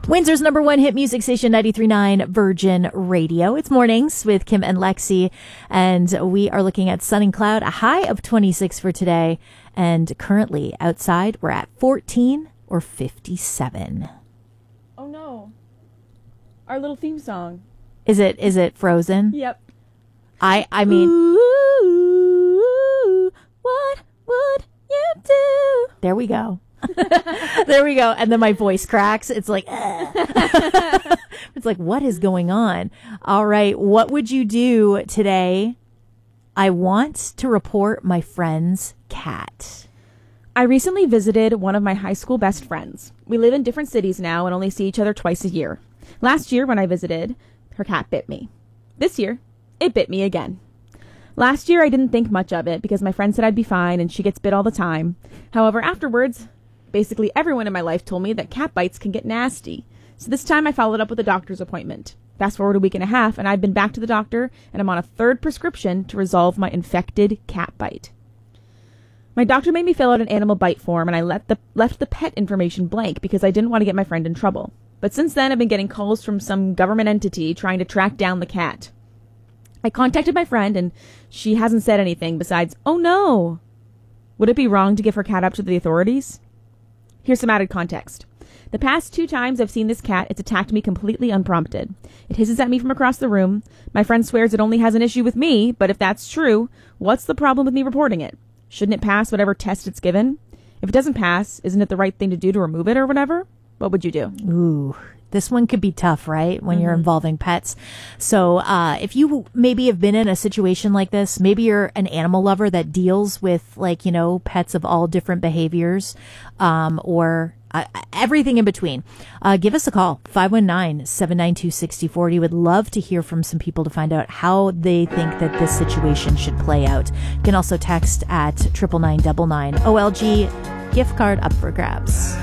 Windsor's number one hit music station, 93.9 Virgin Radio. It's mornings with Kim and Lexi, and we are looking at sun and cloud, a high of 26 for today. And currently outside, we're at 14 or 57. Oh no. Our little theme song. Is it Frozen? Yep. I mean, Ooh, what would you do? There we go. There we go. And then my voice cracks. It's like, it's like, what is going on? All right. What would you do today? I want to report my friend's cat. I recently visited one of my high school best friends. We live in different cities now and only see each other twice a year. Last year when I visited, her cat bit me. This year, it bit me again. Last year I didn't think much of it because my friend said I'd be fine and she gets bit all the time. However, afterwards, basically everyone in my life told me that cat bites can get nasty. So this time I followed up with a doctor's appointment. Fast forward a week and a half and I've been back to the doctor and I'm on a third prescription to resolve my infected cat bite. My doctor made me fill out an animal bite form and I left the pet information blank because I didn't want to get my friend in trouble. But since then I've been getting calls from some government entity trying to track down the cat. I contacted my friend and she hasn't said anything besides, "Oh no." Would it be wrong to give her cat up to the authorities? Here's some added context. The past 2 times I've seen this cat, it's attacked me completely unprompted. It hisses at me from across the room. My friend swears it only has an issue with me, but if that's true, what's the problem with me reporting it? Shouldn't it pass whatever test it's given? If it doesn't pass, isn't it the right thing to do to remove it or whatever? What would you do? Ooh, this one could be tough, right? When you're involving pets. So if you maybe have been in a situation like this, maybe you're an animal lover that deals with pets of all different behaviors, or everything in between. Give us a call, 519-792-6040. Would love to hear from some people to find out how they think that this situation should play out. You can also text at 99999. OLG gift card up for grabs.